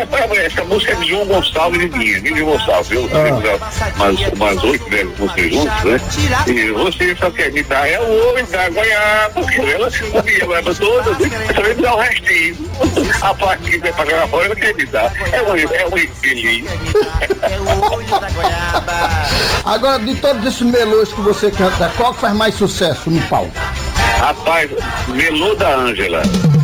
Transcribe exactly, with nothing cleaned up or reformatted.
essa música é de João Gonçalves e minha, de João Gonçalves, viu? Ah. Umas, umas oito, dez músicas juntos, né? E você só quer me dar é o olho da goiaba, porque ela se comia a goiaba toda, só me dá o restinho. A parte que vai pagar fora, ela quer me dar. É um, é um infeliz. Agora, de todos esses melôs que você canta, qual que faz mais sucesso no palco? Rapaz, Melô da Ângela.